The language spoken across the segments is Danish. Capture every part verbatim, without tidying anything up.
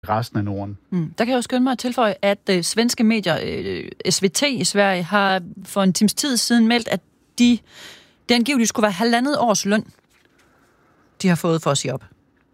resten af Norden. Mm. Der kan jeg jo skynde mig at tilføje, at øh, svenske medier, øh, S V T i Sverige, har for en times tid siden meldt, at de, det angiveligt skulle være halvandet års løn, de har fået for at sige op.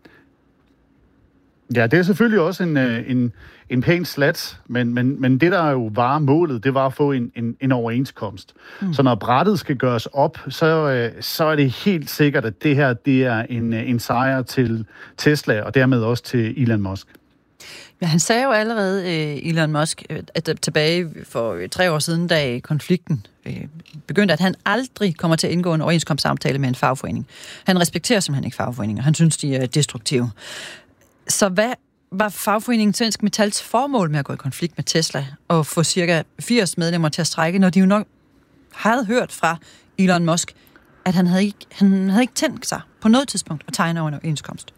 Ja, det er selvfølgelig også en, en, en pæn slat, men, men, men det, der jo var målet, det var at få en, en, en overenskomst. Mm. Så når brættet skal gøres op, så, så er det helt sikkert, at det her det er en, en sejr til Tesla, og dermed også til Elon Musk. Ja, han sagde jo allerede, Elon Musk, at tilbage for tre år siden, da konflikten begyndte, at han aldrig kommer til at indgå en overenskomstaftale med en fagforening. Han respekterer simpelthen ikke fagforeninger. Han synes, de er destruktive. Så hvad var fagforeningen Svensk Metals formål med at gå i konflikt med Tesla og få cirka firs medlemmer til at strejke, når de jo nok havde hørt fra Elon Musk, at han havde ikke, han havde ikke tænkt sig på noget tidspunkt at tegne over en overenskomst?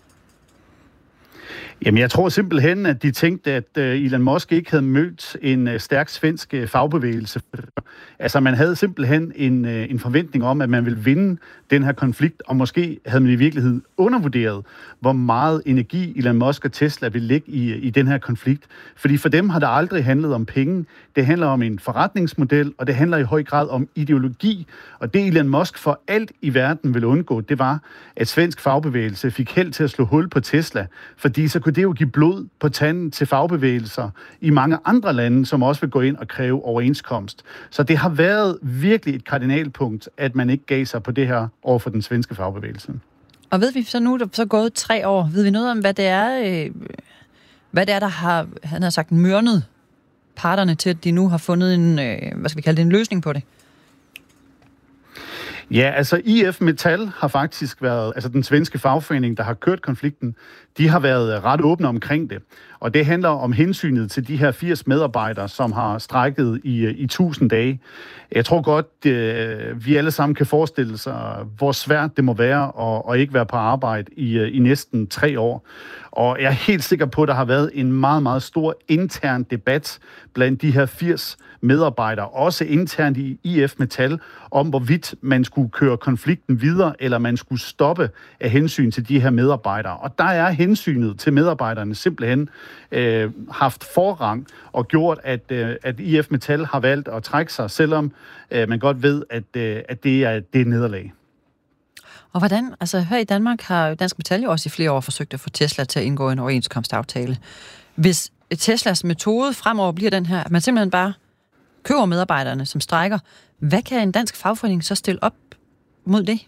Jamen, jeg tror simpelthen, at de tænkte, at Elon Musk ikke havde mødt en stærk svensk fagbevægelse. Altså, man havde simpelthen en, en forventning om, at man ville vinde den her konflikt, og måske havde man i virkeligheden undervurderet, hvor meget energi Elon Musk og Tesla vil lægge i, i den her konflikt. Fordi for dem har det aldrig handlet om penge. Det handler om en forretningsmodel, og det handler i høj grad om ideologi. Og det Elon Musk for alt i verden ville undgå, det var, at svensk fagbevægelse fik held til at slå hul på Tesla, fordi så kunne det jo give blod på tanden til fagbevægelser i mange andre lande, som også vil gå ind og kræve overenskomst. Så det har været virkelig et kardinalpunkt, at man ikke gav sig på det her over for den svenske fagbevægelse. Og ved vi så nu, der er så gået tre år, ved vi noget om, hvad det er, øh, hvad det er, der har, han har sagt, mørnet parterne til, at de nu har fundet en, øh, hvad skal vi kalde det, en løsning på det? Ja, altså I F Metal har faktisk været, altså den svenske fagforening, der har kørt konflikten, de har været ret åbne omkring det. Og det handler om hensynet til de her firs medarbejdere, som har strejket i, i tusind dage. Jeg tror godt, øh, vi alle sammen kan forestille sig, hvor svært det må være at, at ikke være på arbejde i, i næsten tre år. Og jeg er helt sikker på, at der har været en meget, meget stor intern debat blandt de her firs medarbejdere, også internt i I F Metal, om hvorvidt man skulle køre konflikten videre, eller man skulle stoppe af hensyn til de her medarbejdere. Og der er hensynet til medarbejderne simpelthen øh, haft forrang og gjort, at, øh, at I F Metal har valgt at trække sig, selvom øh, man godt ved, at, øh, at det er det nederlag. Og hvordan, altså her i Danmark har Dansk Metal jo også i flere år forsøgt at få Tesla til at indgå en overenskomstaftale. Hvis Teslas metode fremover bliver den her, at man simpelthen bare køber medarbejderne, som strejker, hvad kan en dansk fagforening så stille op mod det?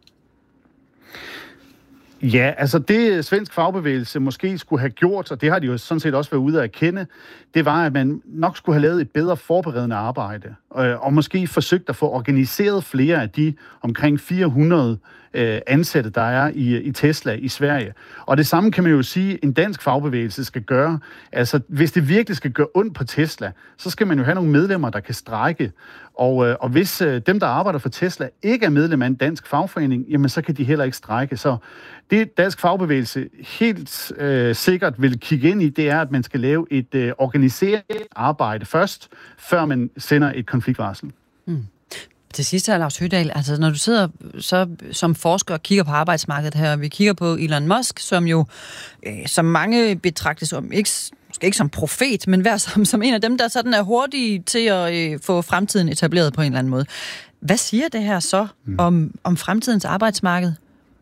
Ja, altså det svensk fagbevægelse måske skulle have gjort, og det har de jo sådan set også været ude at erkende, det var, at man nok skulle have lavet et bedre forberedende arbejde, og måske forsøgt at få organiseret flere af de omkring fire hundrede ansatte, der er i, i Tesla i Sverige. Og det samme kan man jo sige, en dansk fagbevægelse skal gøre. Altså, hvis det virkelig skal gøre ondt på Tesla, så skal man jo have nogle medlemmer, der kan strejke. Og, og hvis dem, der arbejder for Tesla, ikke er medlem af en dansk fagforening, jamen så kan de heller ikke strejke. Så det dansk fagbevægelse helt øh, sikkert vil kigge ind i, det er, at man skal lave et øh, organiseret arbejde først, før man sender et konfliktvarsel. Mm. Til sidst her, Lars Høgdahl, altså når du sidder så som forsker og kigger på arbejdsmarkedet her, vi kigger på Elon Musk, som jo, øh, som mange betragtes som, ikke, måske ikke som profet, men hver som, som en af dem, der sådan er hurtige til at øh, få fremtiden etableret på en eller anden måde. Hvad siger det her så mm. om, om fremtidens arbejdsmarked?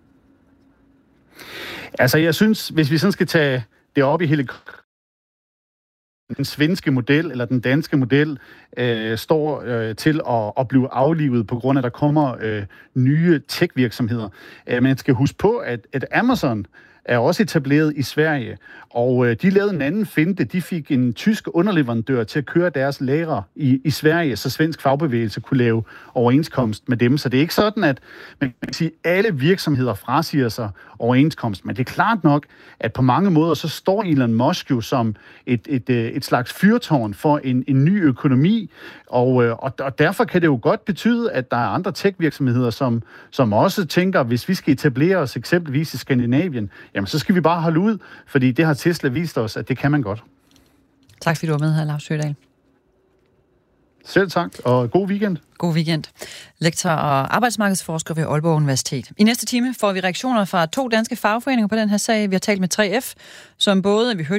Altså jeg synes, hvis vi sådan skal tage det op i hele den svenske model eller den danske model øh, står øh, til at, at blive aflivet på grund af, at der kommer øh, nye tech-virksomheder. Øh, man skal huske på, at, at Amazon er også etableret i Sverige, og øh, de lavede en anden finte. De fik en tysk underleverandør til at køre deres lagre i, i Sverige, så svensk fagbevægelse kunne lave overenskomst med dem. Så det er ikke sådan, at man kan sige, at alle virksomheder frasiger sig overenskomst, men det er klart nok, at på mange måder så står Elon Musk jo som et, et, et slags fyrtårn for en, en ny økonomi, og, og, og derfor kan det jo godt betyde, at der er andre tech-virksomheder, som, som også tænker, hvis vi skal etablere os eksempelvis i Skandinavien, jamen så skal vi bare holde ud, fordi det har Tesla vist os, at det kan man godt. Tak fordi du var med her, Lars Høgdahl. Selv tak, og god weekend. God weekend. Lektor og arbejdsmarkedsforsker ved Aalborg Universitet. I næste time får vi reaktioner fra to danske fagforeninger på den her sag. Vi har talt med tre F, som både, vi hørte